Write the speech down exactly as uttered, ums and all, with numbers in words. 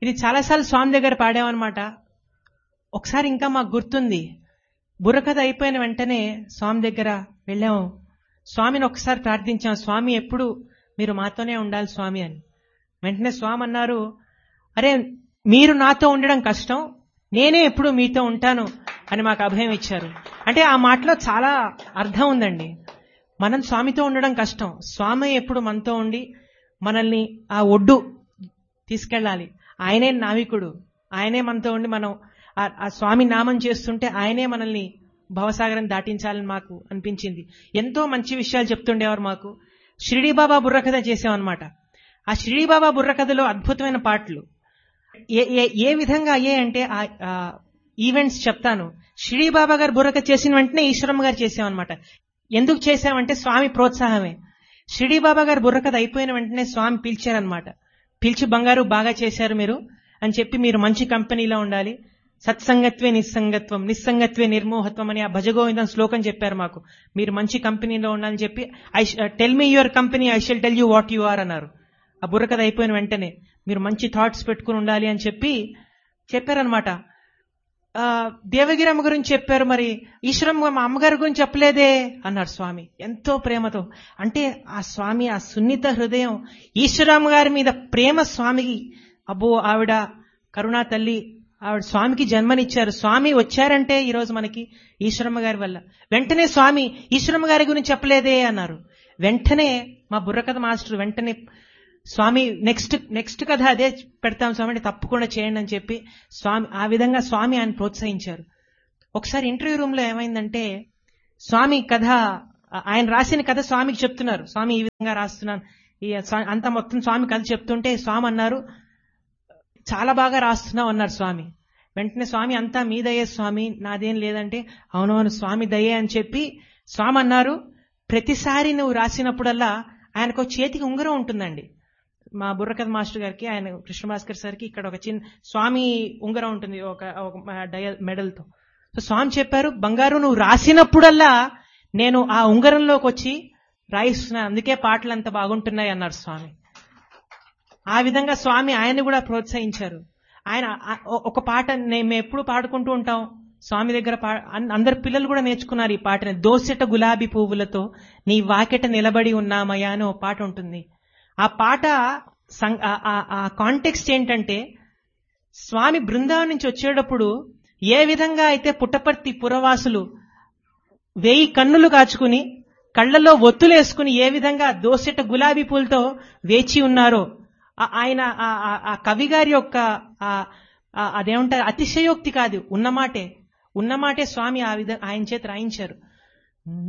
ఇది చాలాసార్లు స్వామి దగ్గర పాడామన్నమాట. ఒకసారి ఇంకా మాకు గుర్తుంది, బుర్రకథ అయిపోయిన వెంటనే స్వామి దగ్గర వెళ్ళాము. స్వామిని ఒకసారి ప్రార్థించాం, స్వామి ఎప్పుడు మీరు మాతోనే ఉండాలి స్వామి అని. వెంటనే స్వామి అన్నారు, అరే మీరు నాతో ఉండడం కష్టం, నేనే ఎప్పుడు మీతో ఉంటాను అని మాకు అభయం ఇచ్చారు. అంటే ఆ మాటలో చాలా అర్థం ఉందండి. మనం స్వామితో ఉండడం కష్టం, స్వామి ఎప్పుడు మనతో ఉండి మనల్ని ఆ ఒడ్డు తీసుకెళ్ళాలి. ఆయనే నావికుడు, ఆయనే మనతో ఉండి మనం ఆ స్వామి నామం చేస్తుంటే ఆయనే మనల్ని భవసాగరం దాటించాలని మాకు అనిపించింది. ఎంతో మంచి విషయాలు చెప్తుండేవారు మాకు. షిరిడీ బాబా బుర్రకథ చేసామన్నమాట. ఆ షిరిడీ బాబా బుర్రకథలో అద్భుతమైన పాటలు ఏ ఏ విధంగా అయ్యాయంటే ఆ ఈవెంట్స్ చెప్తాను. షిరిడీ బాబా గారు బుర్రకథ చేసిన వెంటనే ఈశ్వరమ్మ గారు చేసామన్నమాట. ఎందుకు చేశామంటే స్వామి ప్రోత్సాహమే. షిరిడీ బాబా గారు బుర్రకథ అయిపోయిన వెంటనే స్వామి పిలిచారనమాట. పిలిచి, బంగారు బాగా చేశారు మీరు అని చెప్పి, మీరు మంచి కంపెనీలో ఉండాలి, సత్సంగత్వే నిస్సంగత్వం, నిస్సంగత్వే నిర్మోహత్వం అని ఆ భజగోవిందం శ్లోకం చెప్పారు మాకు. మీరు మంచి కంపెనీలో ఉండాలని చెప్పి, I tell me your company, I shall tell you what you are అన్నారు. ఆ బుర్రకథ అయిపోయిన వెంటనే మీరు మంచి థాట్స్ పెట్టుకుని ఉండాలి అని చెప్పి చెప్పారనమాట. దేవగిరమ్మ గురించి చెప్పారు, మరి ఈశ్వరమ్మ మా అమ్మగారి గురించి చెప్పలేదే అన్నారు స్వామి ఎంతో ప్రేమతో. అంటే ఆ స్వామి ఆ సున్నిత హృదయం, ఈశ్వరమ్మ గారి మీద ప్రేమ స్వామికి. అబ్బో, ఆవిడ కరుణా తల్లి, ఆవిడ స్వామికి జన్మనిచ్చారు. స్వామి వచ్చారంటే ఈరోజు మనకి ఈశ్వరమ్మ గారి వల్ల. వెంటనే స్వామి ఈశ్వరమ్మ గారి గురించి చెప్పలేదే అన్నారు. వెంటనే మా బుర్రకథ మాస్టర్ వెంటనే, స్వామి నెక్స్ట్ నెక్స్ట్ కథ అదే పెడతాం స్వామి అంటే తప్పకుండా చేయండి అని చెప్పి స్వామి ఆ విధంగా స్వామి ఆయన ప్రోత్సహించారు. ఒకసారి ఇంటర్వ్యూ రూమ్ లో ఏమైందంటే, స్వామి కథ ఆయన రాసిన కథ స్వామికి చెప్తున్నారు. స్వామి ఈ విధంగా రాస్తున్నాను, ఈ అంతా మొత్తం స్వామి కథ చెప్తుంటే స్వామి అన్నారు, చాలా బాగా రాస్తున్నావు అన్నారు స్వామి. వెంటనే స్వామి, అంతా మీ దయే స్వామి, నాదేం లేదంటే, అవునవును స్వామి దయే అని చెప్పి స్వామి అన్నారు, ప్రతిసారి నువ్వు రాసినప్పుడల్లా ఆయనకు చేతికి ఉంగరం ఉంటుందండి. మా బుర్రకథ మాస్టర్ గారికి, ఆయన కృష్ణ భాస్కర్ సార్కి ఇక్కడ ఒక చిన్న స్వామి ఉంగరం ఉంటుంది, ఒక డయల్ మెడల్తో. సో స్వామి చెప్పారు, బంగారు నువ్వు రాసినప్పుడల్లా నేను ఆ ఉంగరంలోకి వచ్చి రాయిస్తున్నాను, అందుకే పాటలు అంత బాగుంటున్నాయి అన్నారు స్వామి. ఆ విధంగా స్వామి ఆయన్ని కూడా ప్రోత్సహించారు. ఆయన ఒక పాట మేము ఎప్పుడు పాడుకుంటూ ఉంటాం స్వామి దగ్గర, అందరు పిల్లలు కూడా నేర్చుకున్నారు ఈ పాటని. దోసెట గులాబీ పువ్వులతో నీ వాకెట నిలబడి ఉన్నామయ్యా అని ఒక పాట ఉంటుంది. ఆ పాట ఆ కాంటెక్స్ట్ ఏంటంటే, స్వామి బృందావనం నుంచి వచ్చేటప్పుడు ఏ విధంగా అయితే పుట్టపర్తి పురవాసులు వేయి కన్నులు కాచుకుని కళ్లలో ఒత్తులేసుకుని ఏ విధంగా దోసెట గులాబీ పూలతో వేచి ఉన్నారో, ఆయన ఆ కవి గారి యొక్క అదేమంటారు అతిశయోక్తి కాదు, ఉన్నమాటే ఉన్నమాటే స్వామి ఆ విధంగా ఆయన చేత రాయించారు.